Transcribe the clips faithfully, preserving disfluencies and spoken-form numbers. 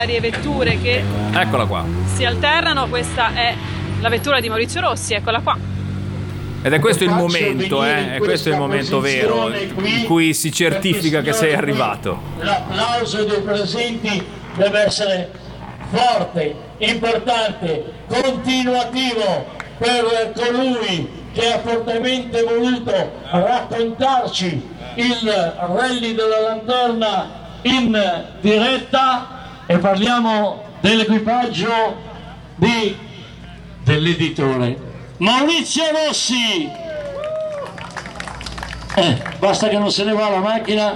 varie vetture che Eccola qua. si alternano. Questa è la vettura di Maurizio Rossi, eccola qua. Ed è questo il momento, eh? È questo il momento vero in cui si certifica che sei arrivato. L'applauso dei presenti deve essere forte, importante, continuativo per colui che ha fortemente voluto raccontarci il Rally della Lanterna in diretta, e parliamo dell'equipaggio di, dell'editore Maurizio Rossi. Eh, basta che non se ne va la macchina.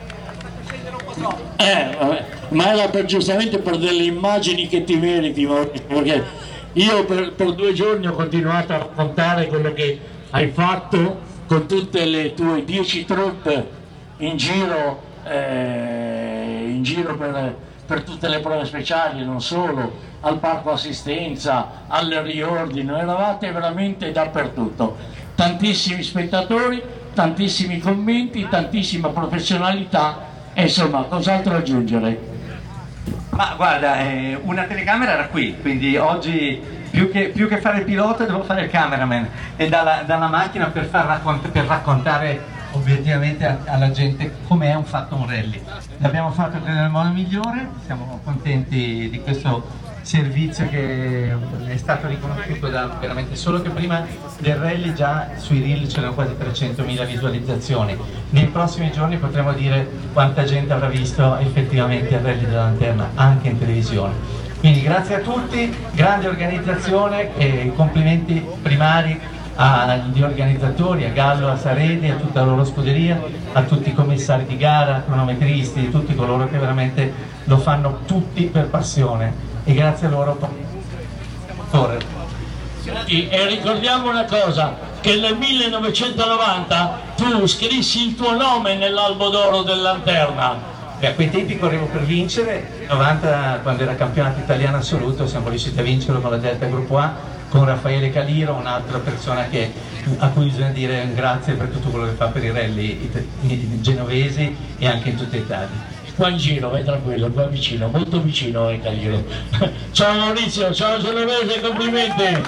Eh, vabbè. Ma era per, giustamente per delle immagini che ti meriti, Maurizio, perché io per, per due giorni ho continuato a raccontare quello che hai fatto con tutte le tue dieci truppe in giro, eh, in giro per, per tutte le prove speciali, non solo, al parco assistenza, al riordino, eravate veramente dappertutto. Tantissimi spettatori, tantissimi commenti, tantissima professionalità, e insomma, cos'altro aggiungere? Ma guarda, eh, una telecamera era qui, quindi oggi più che, più che fare il pilota devo fare il cameraman, e dalla, dalla macchina per, far raccont per raccontare obiettivamente a, alla gente com'è un fatto un rally. L'abbiamo fatto nel modo migliore, siamo contenti di questo servizio che è stato riconosciuto da veramente, solo che prima del rally già sui reel c'erano quasi trecentomila visualizzazioni. Nei prossimi giorni potremo dire quanta gente avrà visto effettivamente il Rally della Lanterna anche in televisione. Quindi grazie a tutti, grande organizzazione, e complimenti primari agli organizzatori, a Gallo, a Saredi, a tutta la loro scuderia, a tutti i commissari di gara, cronometristi, tutti coloro che veramente lo fanno tutti per passione, e grazie a loro correre. E ricordiamo una cosa, che nel millenovecentonovanta tu scrissi il tuo nome nell'albo d'oro della Lanterna. E a quei tempi correvo per vincere, novanta, quando era campionato italiano assoluto, siamo riusciti a vincerlo con la Delta Gruppo A, con Raffaele Caliro, un'altra persona che, a cui bisogna dire grazie per tutto quello che fa per i rally genovesi e anche in tutta Italia. Qua in giro, vai tranquillo, qua vicino, molto vicino è Caliro. Ciao Maurizio, ciao Genovese, complimenti!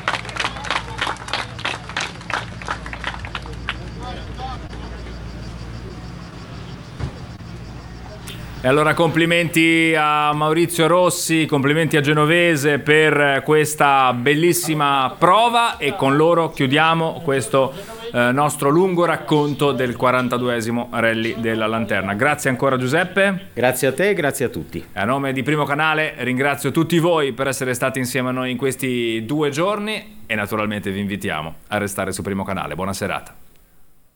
E allora complimenti a Maurizio Rossi, complimenti a Genovese per questa bellissima prova, e con loro chiudiamo questo eh, nostro lungo racconto del quarantaduesimo Rally della Lanterna. Grazie ancora Giuseppe. Grazie a te e grazie a tutti. A nome di Primo Canale ringrazio tutti voi per essere stati insieme a noi in questi due giorni, e naturalmente vi invitiamo a restare su Primo Canale. Buona serata.